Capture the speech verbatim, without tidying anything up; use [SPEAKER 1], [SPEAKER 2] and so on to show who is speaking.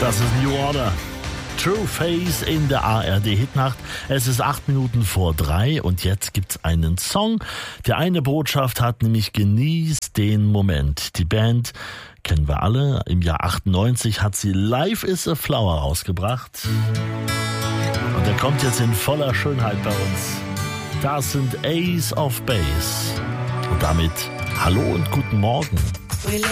[SPEAKER 1] Das ist New Order. True Face in der A R D-Hitnacht. Es ist acht Minuten vor drei und jetzt gibt's einen Song, der eine Botschaft hat, nämlich genieß den Moment. Die Band kennen wir alle. Im Jahr achtundneunzig hat sie Life is a Flower rausgebracht. Und der kommt jetzt in voller Schönheit bei uns. Das sind Ace of Base. Und damit hallo und guten Morgen.